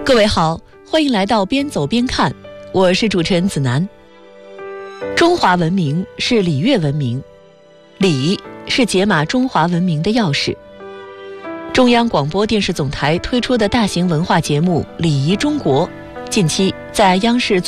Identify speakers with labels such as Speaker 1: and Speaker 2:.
Speaker 1: 各位好，欢迎来到边走边看，我是主持人子楠。中华文明是礼乐文明，礼是解码中华文明的钥匙。中央广播电视总台推出的大型文化节目《礼仪中国》，近期在央视